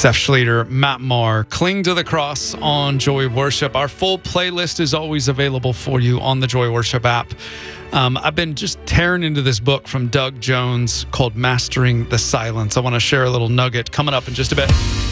Seth Schleter, Matt Maher, Cling to the Cross on Joy Worship. Our full playlist is always available for you on the Joy Worship app. I've been just tearing into this book from Doug Jones called Mastering the Silence. I want to share a little nugget coming up in just a bit.